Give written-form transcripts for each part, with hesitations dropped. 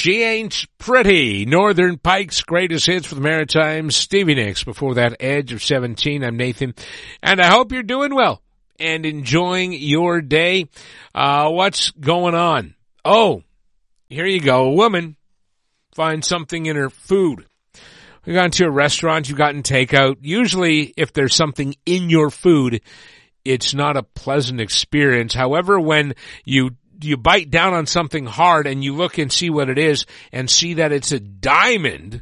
She Ain't Pretty. Northern Pike's greatest hits for the Maritimes. Stevie Nicks before that, Edge of 17. I'm Nathan, and I hope you're doing well and enjoying your day. What's going on? Oh, here you go. A woman finds something in her food. You've gone to a restaurant, you've gotten takeout. Usually, if there's something in your food, it's not a pleasant experience. However, when you bite down on something hard and you look and see what it is and see that it's a diamond,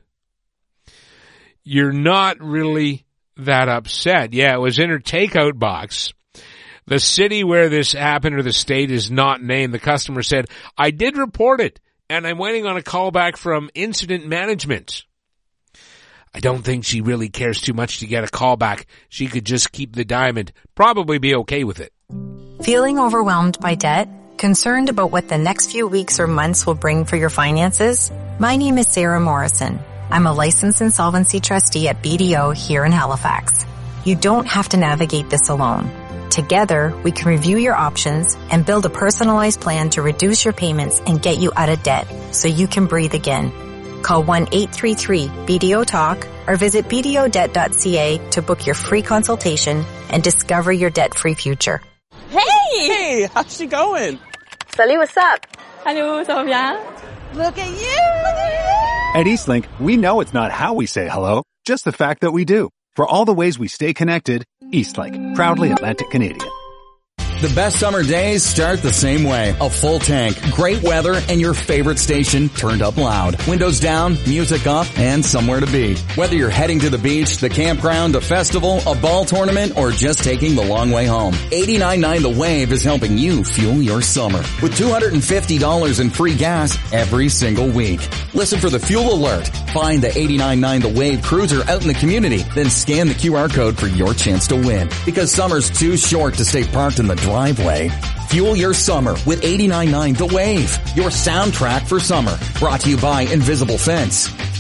you're not really that upset. Yeah, it was in her takeout box. The city where this happened, or the state, is not named. The customer said, "I did report it, and I'm waiting on a call back from incident management." I don't think she really cares too much to get a call back. She could just keep the diamond, probably be okay with it. Feeling overwhelmed by debt? Concerned about what the next few weeks or months will bring for your finances? My name is Sarah Morrison. I'm a licensed insolvency trustee at BDO here in Halifax. You don't have to navigate this alone. Together, we can review your options and build a personalized plan to reduce your payments and get you out of debt so you can breathe again. Call 1-833-BDO-TALK or visit bdodebt.ca to book your free consultation and discover your debt-free future. Hey, how's she going? Salut, what's up? Hello, ça va bien? Look at you! At Eastlink, we know it's not how we say hello, just the fact that we do. For all the ways we stay connected, Eastlink, proudly Atlantic Canadian. The best summer days start the same way. A full tank, great weather, and your favorite station turned up loud. Windows down, music up, and somewhere to be. Whether you're heading to the beach, the campground, a festival, a ball tournament, or just taking the long way home, 89.9 The Wave is helping you fuel your summer with $250 in free gas every single week. Listen for the fuel alert. Find the 89.9 The Wave cruiser out in the community, then scan the QR code for your chance to win. Because summer's too short to stay parked in the driveway. Fuel your summer with 89.9 The Wave, your soundtrack for summer. Brought to you by Invisible Fence.